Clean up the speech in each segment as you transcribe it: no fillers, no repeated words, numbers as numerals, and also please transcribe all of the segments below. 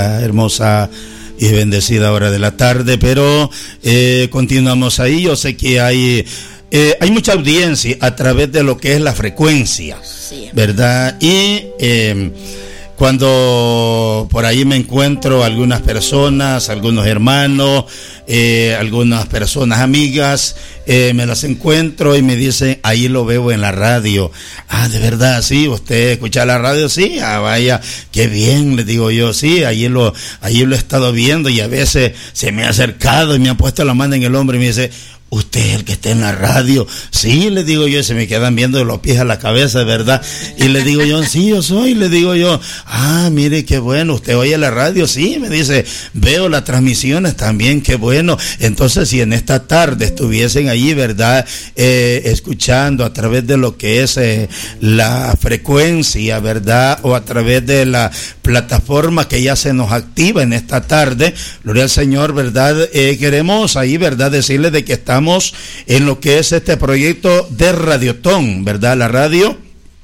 hermosa y bendecida hora de la tarde, pero continuamos ahí. Yo sé que hay mucha audiencia a través de lo que es la frecuencia, sí, ¿verdad? Y cuando por ahí me encuentro algunas personas, algunos hermanos, algunas personas amigas, me las encuentro y me dicen, ahí lo veo en la radio. Ah, de verdad, sí, usted escucha la radio, sí, ah, vaya, qué bien, le digo yo, sí, ahí lo he estado viendo, y a veces se me ha acercado y me ha puesto la mano en el hombro y me dice, ¿usted es el que está en la radio? Sí, le digo yo, y se me quedan viendo de los pies a la cabeza, de verdad. Y le digo yo, sí, yo soy, le digo yo. Ah, mire, qué bueno, ¿usted oye la radio? Sí, me dice, veo las transmisiones también, qué bueno. Entonces, si en esta tarde estuviesen allí, ¿verdad? Escuchando a través de lo que es la frecuencia, ¿verdad? O a través de la plataforma que ya se nos activa en esta tarde, gloria al Señor, ¿verdad? Queremos ahí, ¿verdad? Decirles de que estamos en lo que es este proyecto de Radiotón, ¿verdad? La radio,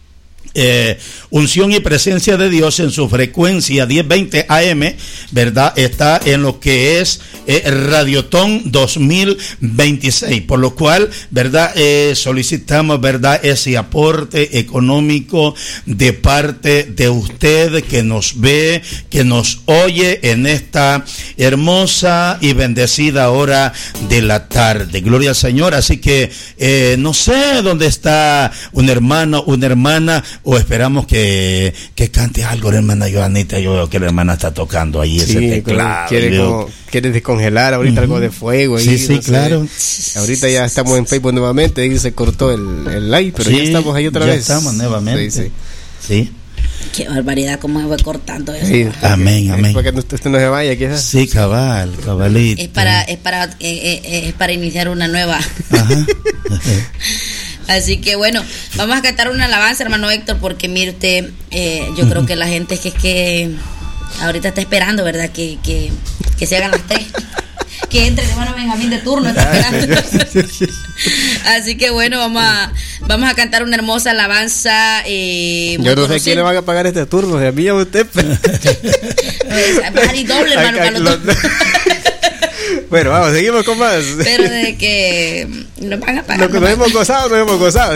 unción y presencia de Dios en su frecuencia 1020 AM, ¿verdad? Está en lo que es Radiotón 2026, por lo cual, ¿verdad? Solicitamos, ¿verdad? Ese aporte económico de parte de usted que nos ve, que nos oye en esta hermosa y bendecida hora de la tarde. Gloria al Señor. Así que no sé dónde está un hermano, una hermana, o esperamos que cante algo la hermana Joanita. Yo veo que la hermana está tocando ahí, sí, ese teclado. Quiere descongelar ahorita algo de fuego. Sí, ahí, sí, no claro. Ahorita ya estamos en Facebook nuevamente, ahí se cortó el live, pero sí, ya estamos ahí otra vez. Ya estamos nuevamente. Sí. Qué barbaridad, cómo se fue cortando eso. Sí, amén. Para que usted no se vaya, quizás. Sí, cabalito. Es para iniciar una nueva. Ajá. Así que bueno, vamos a cantar una alabanza, hermano Héctor, porque mire usted, yo creo que la gente es que ahorita está esperando, ¿verdad? Que se hagan las 3. Que entre el hermano Benjamín de turno, está esperando. Así que bueno, vamos a cantar una hermosa alabanza. Yo no sé quién le va a pagar este turno, de a mí a usted. Bajar y doble, hermano, para los dos. Bueno, vamos, seguimos con más. Pero de que nos van a pagar. Lo que nos hemos gozado.